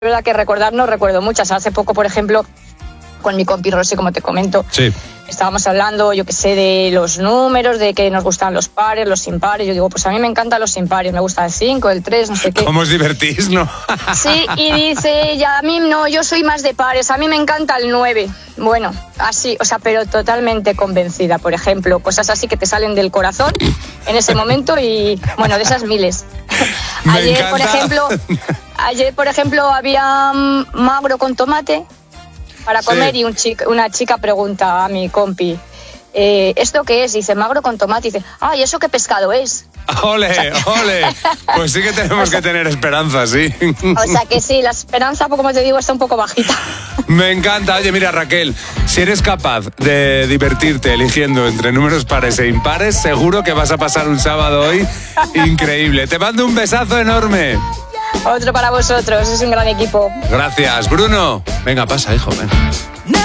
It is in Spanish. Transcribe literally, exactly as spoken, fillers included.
verdad que recordar no recuerdo muchas. Hace poco, por ejemplo, con mi compi Rosy, como te comento, sí. estábamos hablando, yo que sé, de los números, de que nos gustan los pares, los impares. Yo digo, pues a mí me encantan los impares, me gusta el cinco, el tres, no sé qué. ¿Cómo os divertís, no? Sí, y dice ella, a mí no, yo soy más de pares, a mí me encanta el nueve. Bueno, así, o sea, pero totalmente convencida. Por ejemplo, cosas así que te salen del corazón en ese momento y, bueno, de esas miles. Me ayer, encanta. por ejemplo, ayer, por ejemplo, había um, magro con tomate para comer, sí. Y un chica, una chica pregunta a mi compi, eh, ¿esto qué es? Dice, magro con tomate. Y dice, ay, ¿eso qué pescado es? ¡Ole, ole! Pues sí que tenemos o sea, que tener esperanza, sí. O sea que sí, la esperanza, como te digo, está un poco bajita. Me encanta. Oye, mira, Raquel, si eres capaz de divertirte eligiendo entre números pares e impares, seguro que vas a pasar un sábado hoy increíble. Te mando un besazo enorme. Otro para vosotros, es un gran equipo. Gracias. Bruno, venga, pasa, hijo, ven.